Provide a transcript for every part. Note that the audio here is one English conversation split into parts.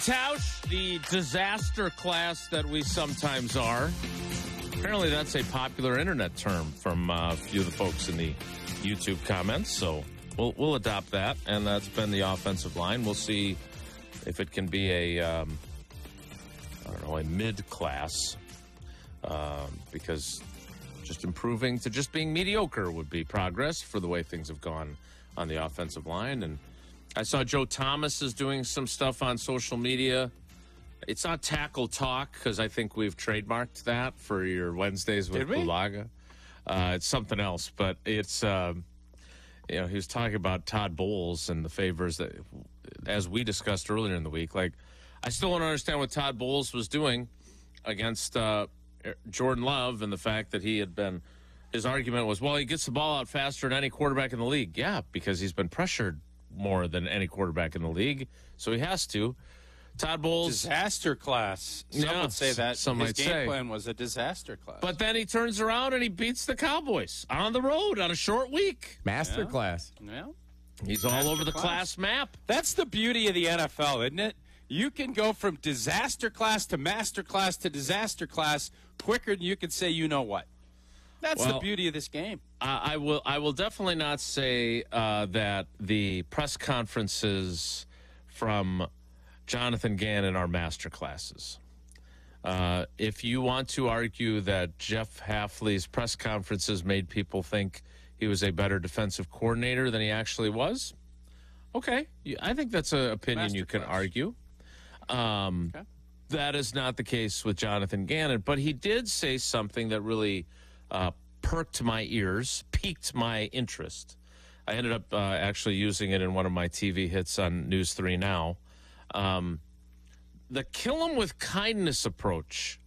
Tausch, the disaster class that we sometimes are. Apparently that's a popular internet term from a few of the folks in the YouTube comments, so we'll adopt that, and that's been the offensive line. We'll see if it can be a mid-class, because just improving to just being mediocre would be progress for the way things have gone on the offensive line. And I saw Joe Thomas is doing some stuff on social media. It's not Tackle Talk, because I think we've trademarked that for your Wednesdays with Bulaga. It's something else, but it's, he was talking about Todd Bowles and the favors that, as we discussed earlier in the week, like, I still don't understand what Todd Bowles was doing against Jordan Love, and the fact that his argument was, well, he gets the ball out faster than any quarterback in the league. Yeah, because he's been pressured more than any quarterback in the league, so he has to. Todd Bowles. Disaster class. Some would say that. His game plan was a disaster class. But then he turns around and he beats the Cowboys on the road on a short week. Master class. Yeah. He's all over the class map. That's the beauty of the NFL, isn't it? You can go from disaster class to master class to disaster class quicker than you can say you know what. That's the beauty of this game. I will definitely not say that the press conferences from Jonathan Gannon are master classes. If you want to argue that Jeff Hafley's press conferences made people think he was a better defensive coordinator than he actually was, okay. I think that's an opinion you can argue. Okay. That is not the case with Jonathan Gannon, but he did say something that really perked my ears, piqued my interest. I ended up actually using it in one of my TV hits on News 3 Now. The kill him with kindness approach.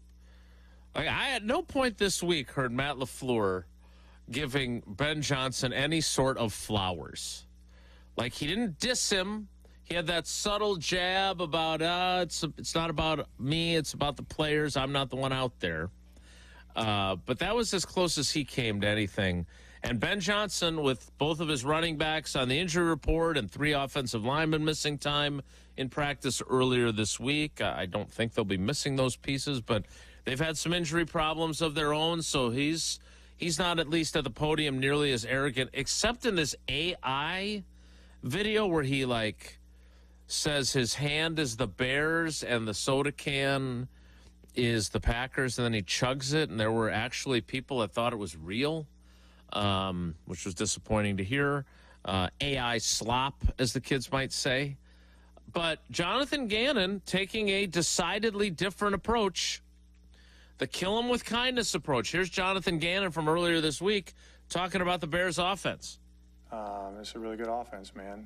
I at no point this week heard Matt LaFleur giving Ben Johnson any sort of flowers. Like, he didn't diss him. He had that subtle jab about, it's not about me, it's about the players. I'm not the one out there. But that was as close as he came to anything. And Ben Johnson, with both of his running backs on the injury report and 3 offensive linemen missing time in practice earlier this week, I don't think they'll be missing those pieces, but they've had some injury problems of their own, so he's not at least at the podium nearly as arrogant, except in this AI video where he, like, says his hand is the Bears and the soda can is the Packers, and then he chugs it, and there were actually people that thought it was real, which was disappointing to hear. AI slop, as the kids might say. But Jonathan Gannon taking a decidedly different approach, the kill him with kindness approach. Here's Jonathan Gannon from earlier this week talking about the Bears offense. It's a really good offense, man.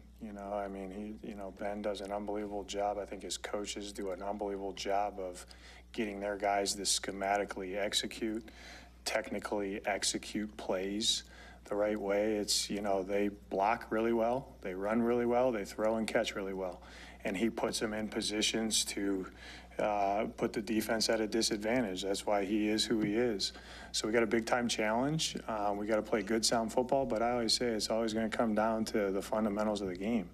Ben does an unbelievable job. I think his coaches do an unbelievable job of getting their guys to schematically execute, technically execute plays the right way. It's, they block really well, they run really well, they throw and catch really well. And he puts them in positions to put the defense at a disadvantage. That's why he is who he is. So we got a big-time challenge. We got to play good, sound football, but I always say it's always going to come down to the fundamentals of the game.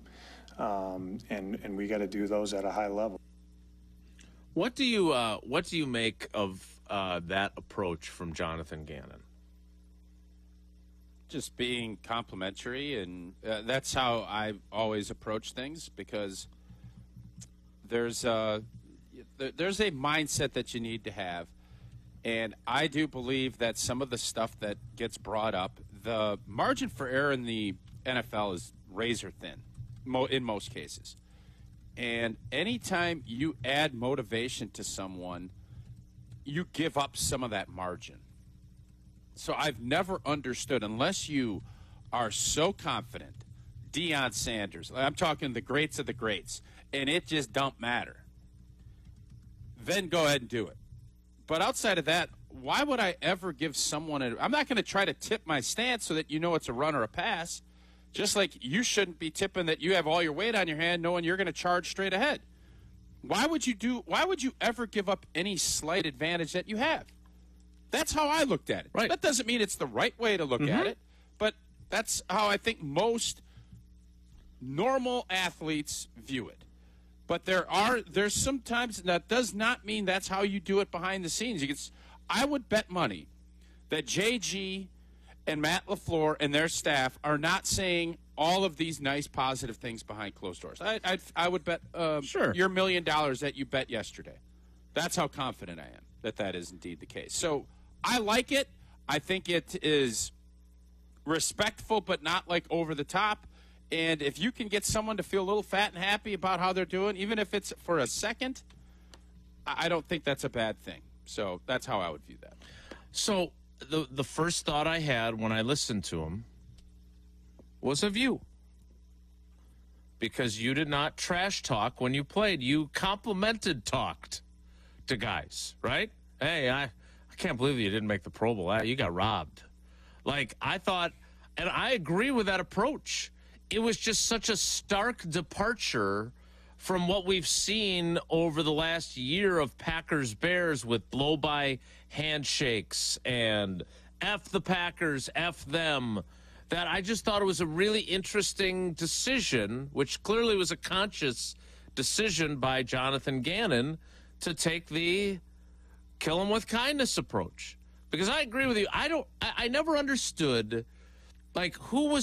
And we got to do those at a high level. What do you make of that approach from Jonathan Gannon? Just being complimentary, and that's how I always approach things, because there's a mindset that you need to have. And I do believe that some of the stuff that gets brought up, the margin for error in the NFL is razor thin in most cases. And anytime you add motivation to someone, you give up some of that margin. So I've never understood, unless you are so confident, Deion Sanders, I'm talking the greats of the greats, and it just don't matter, then go ahead and do it. But outside of that, why would I ever give someone I'm not going to try to tip my stance so that you know it's a run or a pass, just like you shouldn't be tipping that you have all your weight on your hand knowing you're going to charge straight ahead. Why would you ever give up any slight advantage that you have? That's how I looked at it. Right. That doesn't mean it's the right way to look at it, but that's how I think most normal athletes view it. But there's sometimes that does not mean that's how you do it behind the scenes. I would bet money that JG and Matt LaFleur and their staff are not saying all of these nice positive things behind closed doors. I would bet Sure. your $1 million that you bet yesterday. That's how confident I am that is indeed the case. So I like it. I think it is respectful, but not like over the top. And if you can get someone to feel a little fat and happy about how they're doing, even if it's for a second, I don't think that's a bad thing. So that's how I would view that. So the first thought I had when I listened to him was of you. Because you did not trash talk when you played. You talked to guys, right? Hey, I can't believe you didn't make the Pro Bowl. You got robbed. Like, I thought, and I agree with that approach. It was just such a stark departure from what we've seen over the last year of Packers-Bears with blow-by handshakes and F the Packers, F them, that I just thought it was a really interesting decision, which clearly was a conscious decision by Jonathan Gannon to take the kill him with kindness approach. Because I agree with you. I never understood, like, who was